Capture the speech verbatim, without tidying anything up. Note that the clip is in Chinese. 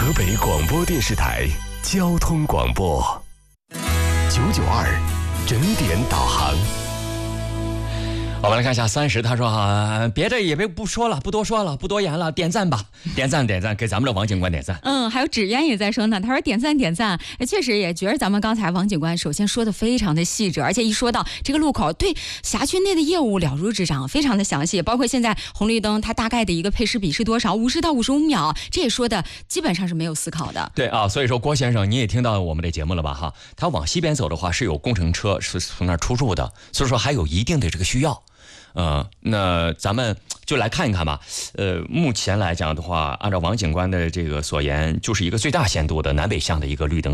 河北广播电视台交通广播九九二整点导航。 我们来看一下三十，他说哈，别的也别不说了，不多说了，不多言了，点赞吧，点赞点赞，给咱们的王警官点赞。 嗯，还有纸烟也在说呢，他说点赞点赞，确实也觉得咱们刚才王警官首先说的非常的细致，而且一说到这个路口对辖区内的业务了如指掌，非常的详细，包括现在红绿灯它大概的一个配时比是多少，五十到五十五秒，这也说的基本上是没有思考的。 对啊，所以说郭先生你也听到我们的节目了吧哈？他往西边走的话是有工程车是从那儿出入的，所以说还有一定的这个需要。呃，那咱们就来看一看吧。呃，目前来讲的话，按照王警官的这个所言，就是一个最大限度的南北向的一个绿灯。